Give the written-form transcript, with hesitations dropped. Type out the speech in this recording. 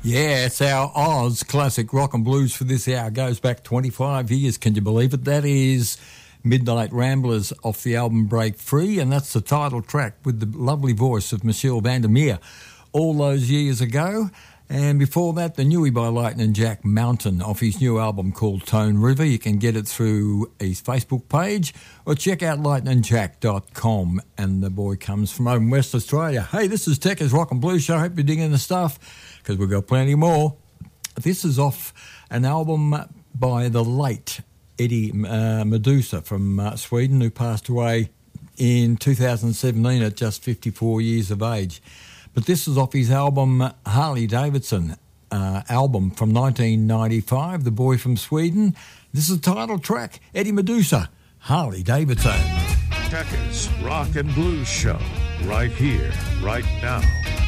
Yeah, it's our Oz classic rock and blues for this hour. Goes back 25 years, can you believe it? That is Midnight Ramblers off the album Break Free, and that's the title track with the lovely voice of Michelle Vandermeer all those years ago. And before that, the Newie by Lightning Jack Mountain off his new album called Tone River. You can get it through his Facebook page or check out lightningjack.com. And the boy comes from over in West Australia. Hey, this is Tekka's Rock and Blues Show. Hope you're digging the stuff because we've got plenty more. This is off an album by the late Eddie Meduza from Sweden, who passed away in 2017 at just 54 years of age. But this is off his album Harley Davidson, album from 1995, The Boy from Sweden. This is the title track, Eddie Meduza, Harley Davidson. Tekka's Rock and Blues Show, right here, right now.